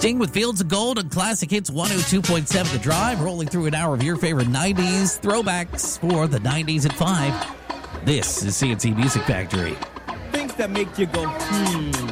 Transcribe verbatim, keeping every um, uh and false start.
Sting with Fields of Gold on Classic Hits one oh two point seven The Drive, rolling through an hour of your favorite nineties throwbacks for the nineties at five. This is C N C Music Factory. Things that make you go, hmm.